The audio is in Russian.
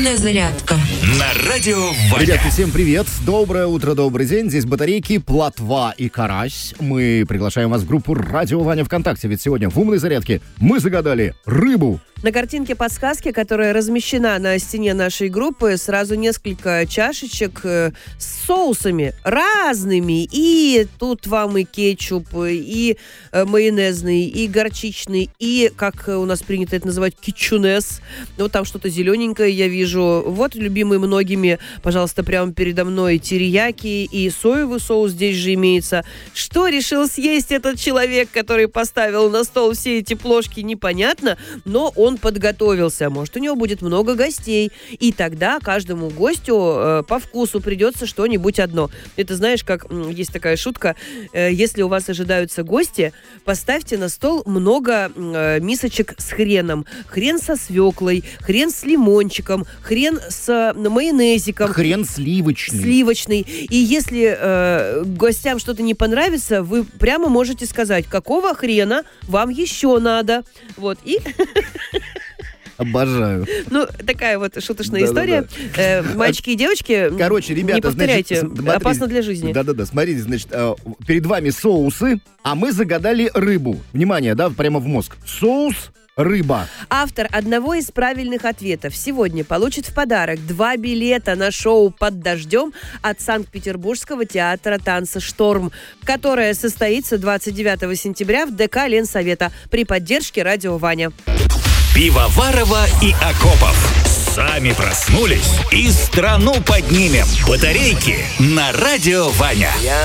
Умная зарядка. На радио Ваня. Ребятки, всем привет. Доброе утро, добрый день. Здесь батарейки, плотва и карась. Мы приглашаем вас в группу «Радио Ваня» ВКонтакте. Ведь сегодня в умной зарядке мы загадали рыбу. На картинке подсказки, которая размещена на стене нашей группы, сразу несколько чашечек с соусами разными. И тут вам и кетчуп, и майонезный, и горчичный, и, как у нас принято это называть, кетчунес. Вот там что-то зелененькое я вижу. Вот любимый многими, пожалуйста, прямо передо мной терияки и соевый соус здесь же имеется. Что решил съесть этот человек, который поставил на стол все эти плошки, непонятно, но он подготовился. Может, у него будет много гостей. И тогда каждому гостю по вкусу придется что-нибудь одно. Это знаешь, как есть такая шутка. Если у вас ожидаются гости, поставьте на стол много мисочек с хреном. Хрен со свеклой, хрен с лимончиком, хрен с майонезиком. Хрен сливочный. Сливочный. И если гостям что-то не понравится, вы прямо можете сказать, какого хрена вам еще надо. Вот. И... Обожаю. Ну, такая вот шуточная история. Мальчики и девочки, короче, ребята, не повторяйте, значит, опасно для жизни. Да-да-да, смотрите, значит, перед вами соусы, а мы загадали рыбу. Внимание, да, прямо в мозг. Соус, рыба. Автор одного из правильных ответов сегодня получит в подарок 2 билета на шоу «Под дождем» от Санкт-Петербургского театра танца «Шторм», которое состоится 29 сентября в ДК Ленсовета при поддержке «Радио Ваня». Пивоварова и Акопов. Сами проснулись и страну поднимем. Батарейки на радио Ваня.